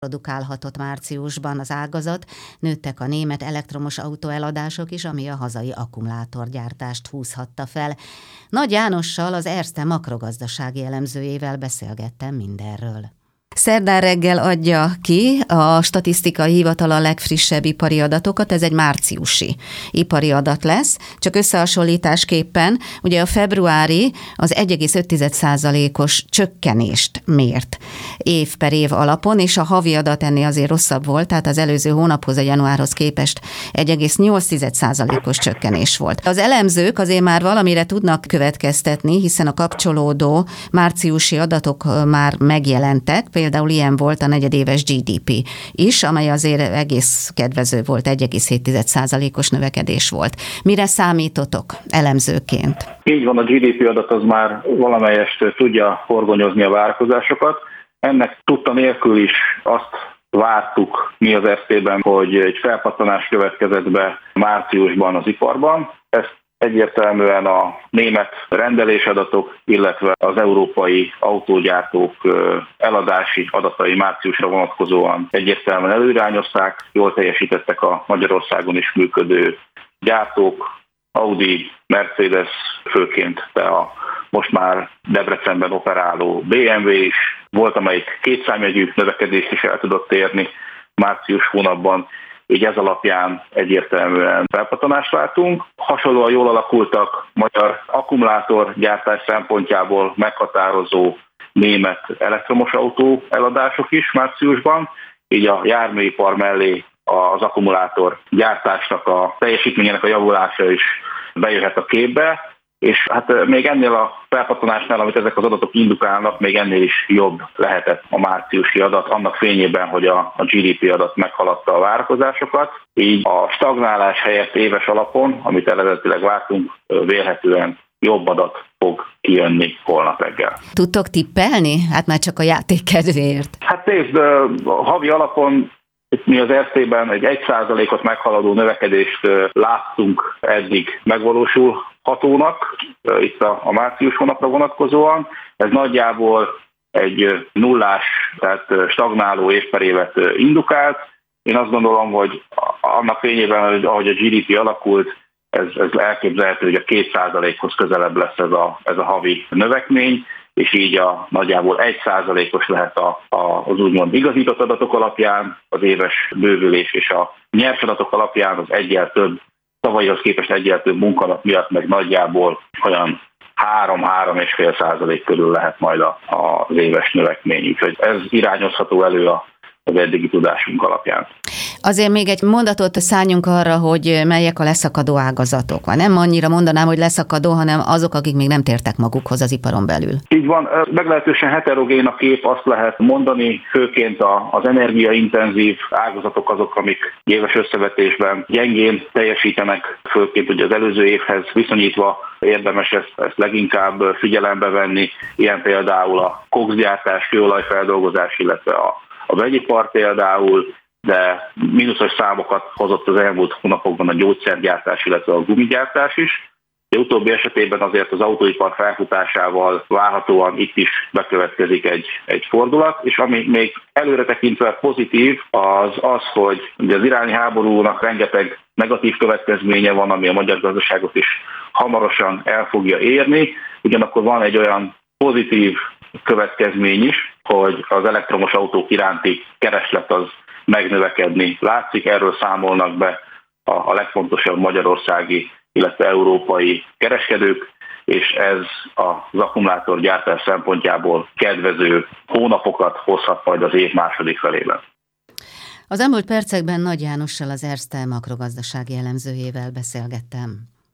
produkálhatott márciusban az ágazat, nőttek a német elektromos autóeladások is, ami a hazai akkumulátorgyártást húzhatta fel. Nagy Jánossal, az Erste makrogazdasági elemzőjével beszélgettem mindenről. Szerdán reggel adja ki a statisztikai hivatal a legfrissebb ipari adatokat, ez egy márciusi ipari adat lesz, csak összehasonlításképpen ugye a februári az 1,5%-os csökkenést mért év per év alapon, és a havi adat ennél azért rosszabb volt, tehát az előző hónaphoz, a januárhoz képest 1,8%-os csökkenés volt. Az elemzők azért már valamire tudnak következtetni, hiszen a kapcsolódó márciusi adatok már megjelentek, például ilyen volt a negyedéves GDP is, amely azért egész kedvező volt, 1,7%-os növekedés volt. Mire számítotok elemzőként? Így van, a GDP adat az már valamelyest tudja horgonyozni a várakozásokat. Ennek tudta nélkül is azt vártuk mi az Erstében, hogy egy felpattanás következett be márciusban az iparban. Ezt egyértelműen a német rendelésadatok, illetve az európai autógyártók eladási adatai márciusra vonatkozóan egyértelműen előirányozták, jól teljesítettek a Magyarországon is működő gyártók, Audi, Mercedes főként, de a most már Debrecenben operáló BMW is, volt, amelyik kétszámjegyű növekedést is el tudott érni március hónapban, így ez alapján egyértelműen felpattanást látunk. Hasonlóan jól alakultak magyar akkumulátorgyártás szempontjából meghatározó német elektromos autó eladások is márciusban, így a járműipar mellé az akkumulátorgyártásnak a teljesítményének a javulása is bejöhet a képbe, és hát még ennél a felpattanásnál, amit ezek az adatok indukálnak, még ennél is jobb lehetett a márciusi adat, annak fényében, hogy a GDP adat meghaladta a várakozásokat. Így a stagnálás helyett éves alapon, amit eredetileg vártunk, vélhetően jobb adat fog kijönni holnap reggel. Tudtok tippelni? Hát már csak a játék kedvéért. Hát nézd, a havi alapon mi az Erstében egy 1%-ot meghaladó növekedést láttunk eddig megvalósulhatónak, itt a március hónapra vonatkozóan. Ez nagyjából egy nullás, tehát stagnáló év per évet indukált. Én azt gondolom, hogy annak fényében, hogy ahogy a GDP alakult, ez elképzelhető, hogy a 2%-hoz közelebb lesz ez a havi növekmény, és így a nagyjából 1%-os lehet az úgymond igazított adatok alapján, az éves bővülés, és a nyers adatok alapján az egyel több, tavalyihoz képest egyel több munkanap miatt meg nagyjából olyan 3-3,5% körül lehet majd az éves növekmény. Úgyhogy ez irányozható elő az eddigi tudásunk alapján. Azért még egy mondatot szálljunk arra, hogy melyek a leszakadó ágazatok. Nem annyira mondanám, hogy leszakadó, hanem azok, akik még nem tértek magukhoz az iparon belül. Így van, meglehetősen heterogén a kép, azt lehet mondani, főként az energiaintenzív ágazatok azok, amik éves összevetésben gyengén teljesítenek, főként ugye az előző évhez viszonyítva érdemes ezt leginkább figyelembe venni, ilyen például a kokszgyártás, kőolajfeldolgozás, illetve a vegyipar például, de mínuszos számokat hozott az elmúlt hónapokban a gyógyszergyártás, illetve a gumigyártás is. De utóbbi esetében azért az autóipar felfutásával várhatóan itt is bekövetkezik egy fordulat, és ami még előre tekintve pozitív, az, hogy ugye az iráni háborúnak rengeteg negatív következménye van, ami a magyar gazdaságot is hamarosan el fogja érni, ugyanakkor van egy olyan pozitív következmény is, hogy az elektromos autók iránti kereslet az megnövekedni látszik, erről számolnak be a legfontosabb magyarországi, illetve európai kereskedők, és ez az akkumulátorgyártás szempontjából kedvező hónapokat hozhat majd az év második felében. Az elmúlt percekben Nagy Jánossal, az Erste makrogazdasági elemzőjével beszélgettem.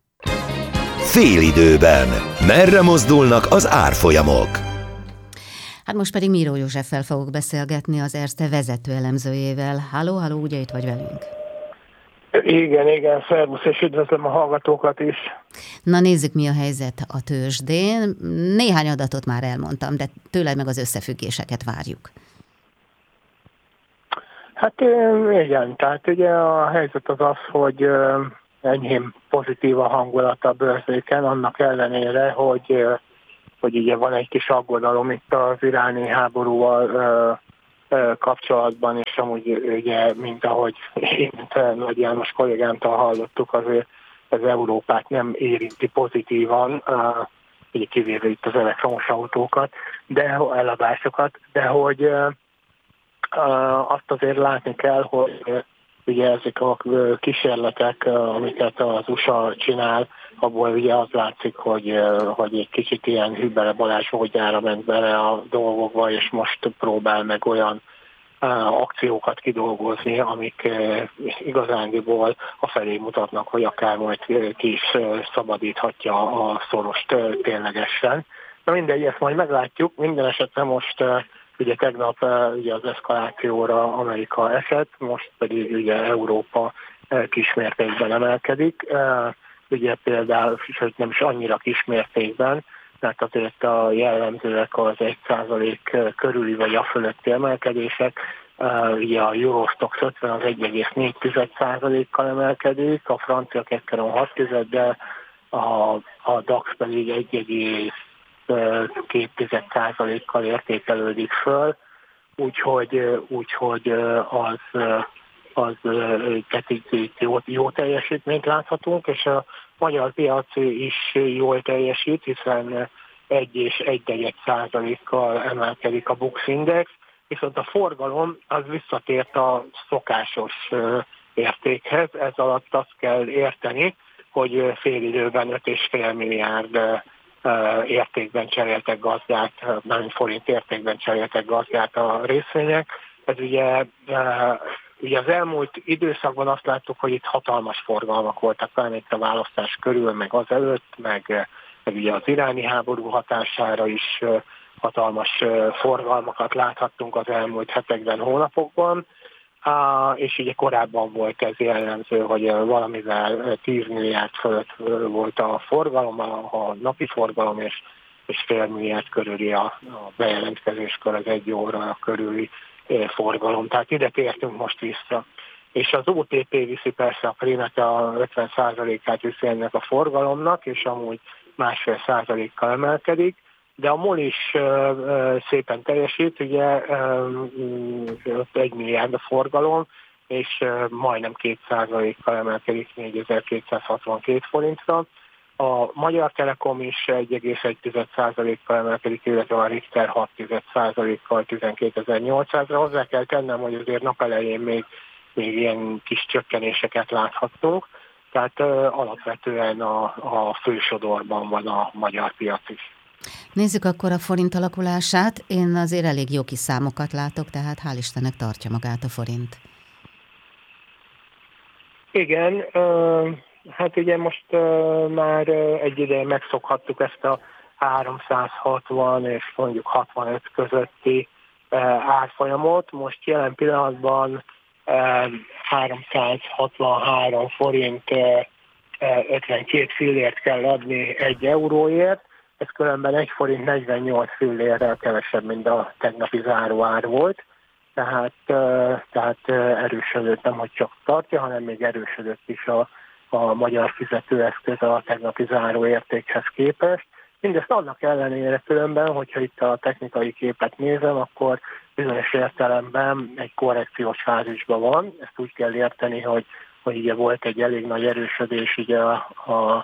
Félidőben. Merre mozdulnak az árfolyamok? Hát most pedig Miró Józseffel fogok beszélgetni, az Erste vezető elemzőjével. Halló, ugye itt vagy velünk? Igen, szervusz, és üdvözlöm a hallgatókat is. Na nézzük, mi a helyzet a tőzsdén. Néhány adatot már elmondtam, de tőled meg az összefüggéseket várjuk. Hát igen, tehát ugye a helyzet az, hogy enyhén pozitív a hangulat a bőrzéken, annak ellenére, hogy ugye van egy kis aggodalom itt az iráni háborúval kapcsolatban, és amúgy ugye, mint ahogy én, Nagy János kollégámtól hallottuk, azért ez Európát nem érinti pozitívan, ugye kivéve itt az elektromos autókat, de eladásokat, de hogy azt azért látni kell, hogy ugye ezek a kísérletek, amiket az USA csinál, abból ugye az látszik, hogy egy kicsit ilyen Hübbele Balázs módjára ment bele a dolgokba, és most próbál meg olyan akciókat kidolgozni, amik igazándiból afelé mutatnak, hogy akár majd ki is szabadíthatja a Szorost ténylegesen. Na mindegy, ezt majd meglátjuk. Minden esetre most ugye tegnap ugye az eszkalációra Amerika esett, most pedig ugye Európa kismértékben emelkedik. Ugye például, sőt nem is annyira kismértékben, mert azért a jellemzőek az 1% körüli vagy a fölötti emelkedések. Ugye a Eurostoxx 50 az 1,4%-kal emelkedik, a francia 2,6, de a DAX pedig 1,2%-kal értékelődik föl, úgyhogy az jó teljesítményt láthatunk, és a magyar piac is jól teljesít, hiszen 1,1%-kal emelkedik a Bux Index, viszont a forgalom az visszatért a szokásos értékhez. Ez alatt azt kell érteni, hogy fél időben 5,5 milliárd értékben cseréltek gazdát, nem forint értékben cseréltek gazdát a részvények. Ez ugye az elmúlt időszakban azt láttuk, hogy itt hatalmas forgalmak voltak, talán itt a választás körül, meg azelőtt, meg ugye az iráni háború hatására is hatalmas forgalmakat láthattunk az elmúlt hetekben, hónapokban, és ugye korábban volt ez jellemző, hogy valamivel 10 milliárd fölött volt a forgalom, a napi forgalom, és fél milliárd körüli a bejelentkezéskor az 1 óra körüli forgalom. Tehát ide tértünk most vissza. És az OTP viszi persze a prémet, a 50%-át viszi ennek a forgalomnak, és amúgy 1,5%-kal emelkedik, de a MOL is szépen teljesít, ugye 1 milliárd a forgalom, és majdnem 2%-kal emelkedik 4262 forintra. A Magyar Telekom is 1,1%-kal emelkedik, illetve a Richter 6%-kal 12.800-ra. Hozzá kell tennem, hogy azért nap elején még ilyen kis csökkenéseket láthattunk, tehát alapvetően a fősodorban van a magyar piac is. Nézzük akkor a forint alakulását. Én azért elég jó kis számokat látok, tehát hál' Istennek tartja magát a forint. Igen, hát ugye most már egy ideje megszokhattuk ezt a 360 és mondjuk 65 közötti árfolyamot. Most jelen pillanatban 363 forint 52 fillért kell adni 1 euróért. Ez különben 1 forint 48 fillérrel kevesebb, mint a tegnapi záróár volt. Tehát erősödött, nem hogy csak tartja, hanem még erősödött is a magyar fizetőeszköz a tegnapi záróértékhez képest. Mindezt annak ellenére különben, hogyha itt a technikai képet nézem, akkor bizonyos értelemben egy korrekciós fázisban van. Ezt úgy kell érteni, hogy ugye volt egy elég nagy erősödés ugye a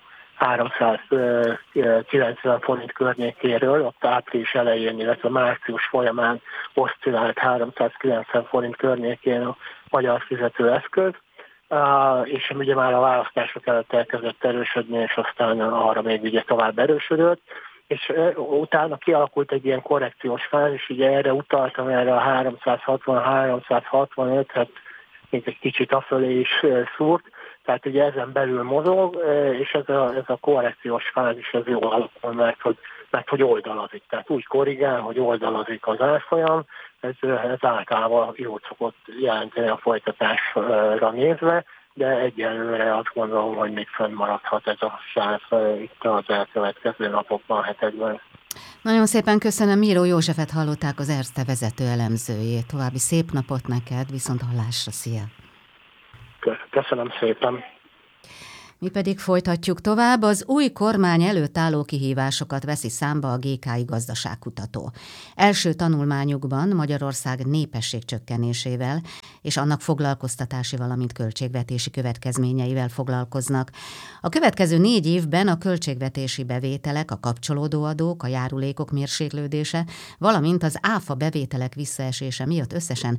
390 forint környékéről, ott április elején, illetve március folyamán oszcillált 390 forint környékén a magyar fizetőeszköz, és ugye már a választások előtt elkezdett erősödni, és aztán arra még ugye tovább erősödött, és utána kialakult egy ilyen korrekciós fázis, ugye erre utaltam, erre a 360-365, hát még egy kicsit afölé is szúrt, tehát ugye ezen belül mozog, és ez a korrekciós fázis ez jó alapon, mert hogy oldalazik. Tehát úgy korrigál, hogy oldalazik az árfolyam, ez általában jót szokott jelenteni a folytatásra nézve, de egyelőre azt gondolom, hogy még fönnmaradhat ez a sáv itt az elkövetkező napokban, hetekben. Nagyon szépen köszönöm, Miró Józsefet hallották, az Erste vezető elemzőjét. További szép napot neked, viszont hallásra, szia! Köszönöm szépen! Mi pedig folytatjuk tovább, az új kormány előtt álló kihívásokat veszi számba a GKI gazdaságkutató. Első tanulmányukban Magyarország népesség csökkenésével és annak foglalkoztatási, valamint költségvetési következményeivel foglalkoznak. A következő 4 évben a költségvetési bevételek, a kapcsolódó adók, a járulékok mérséklődése, valamint az áfa bevételek visszaesése miatt összesen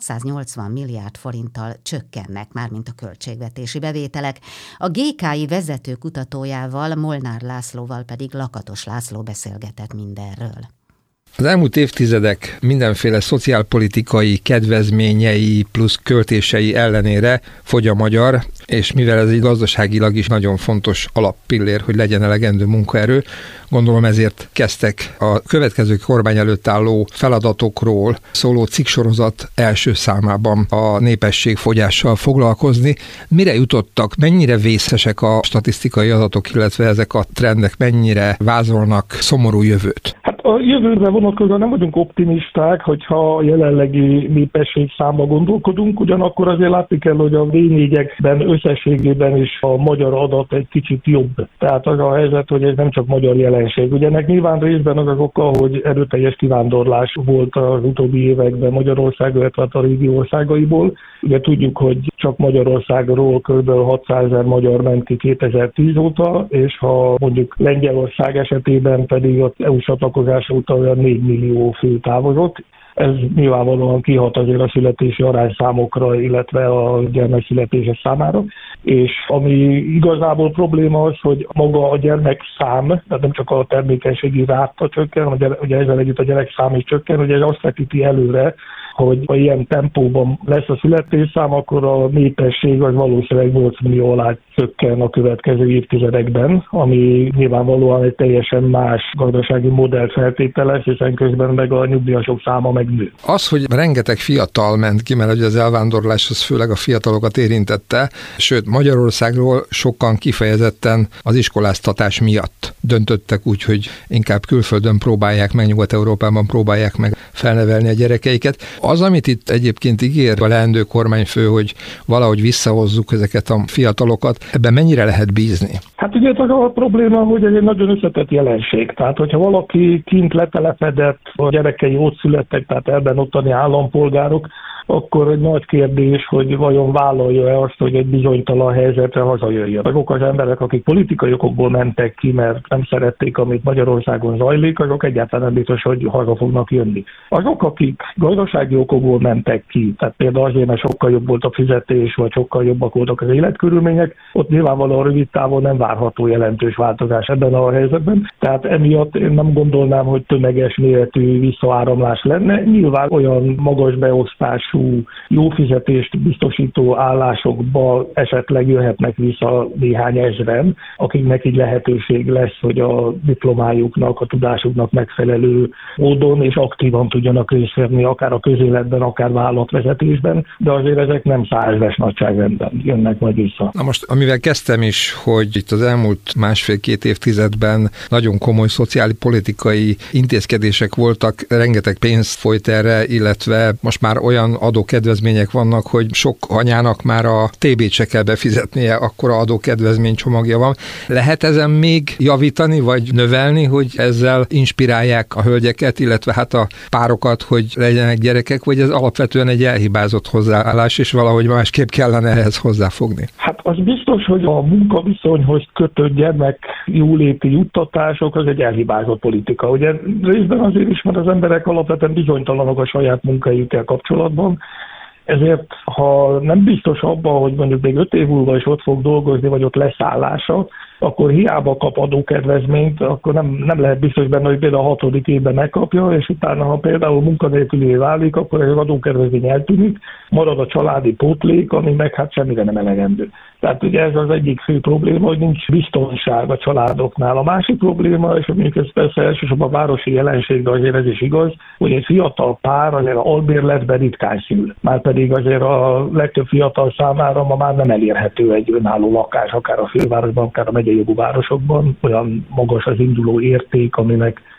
680 milliárd forinttal csökkennek, mármint a költségvetési bevételek. A GKI vezető kutatójával, Molnár Lászlóval pedig Lakatos László beszélgetett mindenről. Az elmúlt évtizedek mindenféle szociálpolitikai kedvezményei plusz költései ellenére fogy a magyar, és mivel ez egy gazdaságilag is nagyon fontos alappillér, hogy legyen elegendő munkaerő, gondolom ezért kezdtek a következő kormány előtt álló feladatokról szóló cikksorozat első számában a népességfogyással foglalkozni. Mire jutottak, mennyire vészesek a statisztikai adatok, illetve ezek a trendek mennyire vázolnak szomorú jövőt? A jövőre vonatkozóan nem vagyunk optimisták, hogyha a jelenlegi népességszámba gondolkodunk, ugyanakkor azért látni kell, hogy a V4-ekben összességében is a magyar adat egy kicsit jobb. Tehát az a helyzet, hogy ez nem csak magyar jelenség. Ugye ennek nyilván részben az az oka, hogy erőteljes kivándorlás volt az utóbbi években Magyarország, illetve a régió országaiból. Ugye tudjuk, hogy csak Magyarországról kb. 600 000 magyar ment ki 2010 óta, és ha mondjuk Lengyelország esetében pedig az EU csatlakozás óta olyan 4 millió fő távozott. Ez nyilvánvalóan kihat azért a születési arányszámokra, illetve a gyermekszületések számára. És ami igazából probléma az, hogy maga a gyermekszám, tehát nem csak a termékenységi ráta csökken, ugye ezzel együtt a gyerekszám is csökken, ugye ez azt vetíti előre, hogy ha ilyen tempóban lesz a születésszám, akkor a népesség az valószínűleg 8 millió alá csökken a következő évtizedekben, ami nyilvánvalóan egy teljesen más gazdasági modell feltételes, hiszen közben meg a nyugdíjasok száma megnő. Az, hogy rengeteg fiatal ment ki, mert az elvándorlás az főleg a fiatalokat érintette, sőt Magyarországról sokan kifejezetten az iskoláztatás miatt döntöttek úgy, hogy inkább külföldön próbálják meg, Nyugat-Európában próbálják meg felnevelni a gyerekeiket. Az, amit itt egyébként ígér a leendő kormányfő, hogy valahogy visszahozzuk ezeket a fiatalokat, ebben mennyire lehet bízni? Hát ugye a probléma, hogy ez egy nagyon összetett jelenség. Tehát, hogyha valaki kint letelepedett, a gyerekei ott születtek, tehát ebben ottani állampolgárok, akkor egy nagy kérdés, hogy vajon vállalja-e azt, hogy egy bizonytalan helyzetre hazajöjjön. Azok az emberek, akik politikai okokból mentek ki, mert nem szerették, amit Magyarországon zajlik, azok egyáltalán nem biztos, hogy haza fognak jönni. Azok, akik gazdasági okokból mentek ki, tehát például azért, mert sokkal jobb volt a fizetés, vagy sokkal jobbak voltak az életkörülmények, ott nyilvánvalóan rövid távon nem várható jelentős változás ebben a helyzetben. Tehát emiatt én nem gondolnám, hogy tömeges méretű visszaáramlás lenne. Nyilván olyan magas beosztású, jó fizetést biztosító állásokba esetleg jöhetnek vissza néhány ezren, akiknek így lehetőség lesz, hogy a diplomájuknak, a tudásuknak megfelelő módon és aktívan tudjanak részt venni, akár a közéletben, akár vállalatvezetésben, de azért ezek nem 100-es nagyságrendben jönnek majd vissza. Na most, amivel kezdtem is, hogy itt az elmúlt 1,5-2 évtizedben nagyon komoly szociálpolitikai intézkedések voltak, rengeteg pénz folyt erre, illetve most már olyan adókedvezmények vannak, hogy sok anyának már a TB-t se kell befizetnie, akkora adókedvezménycsomagja van. Lehet ezen még javítani, vagy növelni, hogy ezzel inspirálják a hölgyeket, illetve hát a párokat, hogy legyenek gyerekek, vagy ez alapvetően egy elhibázott hozzáállás, és valahogy másképp kellene ehhez hozzáfogni? Hát az biztos, hogy a munkaviszonyhoz kötött gyermek jóléti juttatások az egy elhibázott politika. Ugye részben azért is, mert az emberek alapvetően bizonytalanok a saját munkájukkel kapcsolatban, ezért, ha nem biztos abban, hogy mondjuk még 5 év múlva is ott fog dolgozni, vagy ott lesz állása, akkor hiába kap adókedvezményt, akkor nem lehet biztos benne, hogy például a 6. évben megkapja, és utána, ha például munkanélkülivé válik, akkor ez az adókedvezmény eltűnik, marad a családi pótlék, ami meg hát semmire nem elegendő. Tehát ugye ez az egyik fő probléma, hogy nincs biztonság a családoknál. A másik probléma, és mondjuk ez persze elsősorban a városi jelenség, de azért ez is igaz, hogy egy fiatal pár azért albérletben ritkán szül. Márpedig azért a legtöbb fiatal számára ma már nem elérhető egy önálló lakás, akár a fővárosban, akár a megyei jogú városokban, olyan magas az induló érték, aminek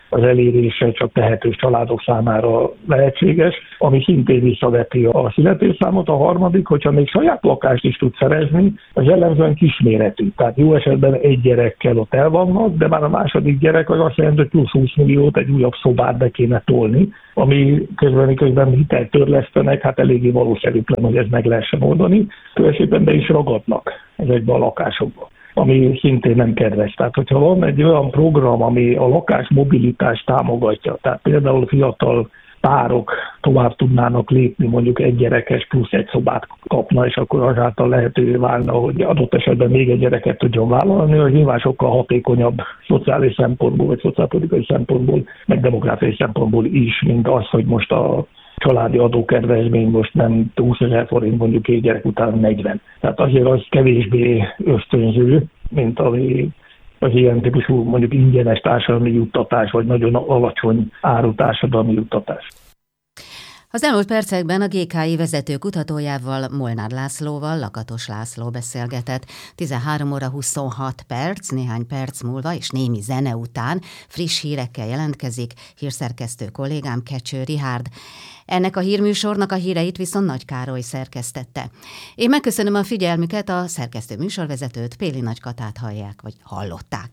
az elérése csak tehetős családok számára lehetséges, ami szintén visszaveti a születésszámot. A harmadik, hogyha még saját lakást is tud szerezni, az jellemzően kisméretű. Tehát jó esetben egy gyerekkel ott el vannak, de már a második gyerek az azt jelenti, hogy plusz 20 milliót egy újabb szobát be kéne tolni, ami miközben hitelt törlesztenek, hát eléggé valószerűtlen, hogy ez meg lehessen oldani. Tulajdonképpen be is ragadnak ezekbe a lakásokba, ami szintén nem kedves. Tehát, hogyha van egy olyan program, ami a lakásmobilitást támogatja, tehát például fiatal párok tovább tudnának lépni, mondjuk egy gyerekes plusz egy szobát kapna, és akkor azáltal lehetővé válna, hogy adott esetben még egy gyereket tudjon vállalni, az nyilván sokkal hatékonyabb szociális szempontból, vagy szociálpolitikai szempontból, meg demográfiai szempontból is, mint az, hogy most a családi adókedvezmény most nem 20 000 forint, mondjuk egy gyerek után 40. Tehát azért az kevésbé ösztönző, mint ami az ilyen típusú mondjuk ingyenes társadalmi juttatás, vagy nagyon alacsony áru társadalmi juttatás. Az elmúlt percekben a GKI vezető kutatójával, Molnár Lászlóval Lakatos László beszélgetett. 13 óra 26 perc, néhány perc múlva és némi zene után friss hírekkel jelentkezik hírszerkesztő kollégám Kecső Rihárd. Ennek a hírműsornak a híreit viszont Nagy Károly szerkesztette. Én megköszönöm a figyelmüket, a szerkesztő műsorvezetőt, Péli Nagy Katát hallják, vagy hallották.